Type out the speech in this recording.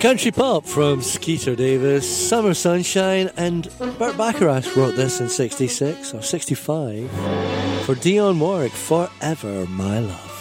Country pop from Skeeter Davis, Summer Sunshine, and Burt Bacharach wrote this in 66 or 65 for Dionne Warwick, Forever My Love.